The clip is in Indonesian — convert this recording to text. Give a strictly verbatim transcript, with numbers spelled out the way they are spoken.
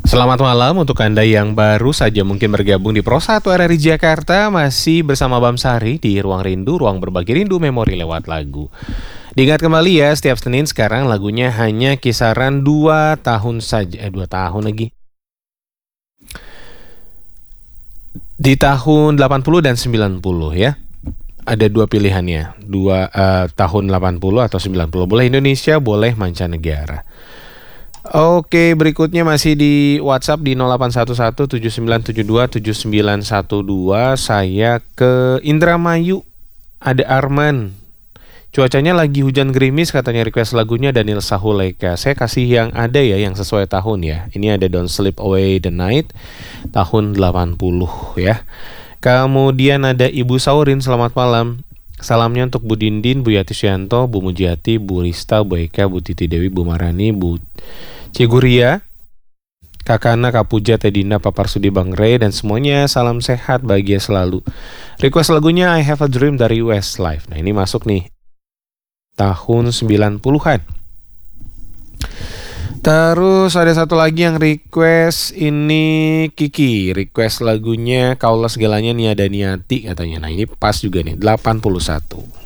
Selamat malam untuk Anda yang baru saja mungkin bergabung di Pro satu R R I Jakarta. Masih bersama Bamsari di Ruang Rindu, ruang berbagi rindu memori lewat lagu. Diingat kembali ya, setiap Senin sekarang lagunya hanya kisaran dua tahun saja. Eh, dua tahun lagi. Di tahun delapan puluh dan sembilan puluh ya. Ada dua pilihannya. Dua uh, tahun delapan puluh atau sembilan puluh. Boleh Indonesia, boleh mancanegara. Oke, berikutnya masih di WhatsApp di nol delapan satu satu tujuh sembilan tujuh dua tujuh sembilan satu dua. Saya ke Indramayu. Ada Arman. Cuacanya lagi hujan gerimis, katanya request lagunya Daniel Sahuleka. Saya kasih yang ada ya, yang sesuai tahun ya. Ini ada Don't Sleep Away the Night tahun delapan puluh ya. Kemudian ada Ibu Saurin, selamat malam. Salamnya untuk Bu Dindin, Bu Yati Syanto, Bu Mujiati, Bu Rista, Bu Eka, Bu Titi Dewi, Bu Marani, Bu Ciguria, Kakana, Kapuja, Tedina, Papar Sudi, Bang Ray, dan semuanya salam sehat, bahagia selalu. Request lagunya I Have a Dream dari Westlife. Nah ini masuk nih tahun sembilan puluhan. Terus ada satu lagi yang request, ini Kiki, request lagunya Kaulah Segalanya Niada Niati katanya. Nah ini pas juga nih, delapan puluh satu.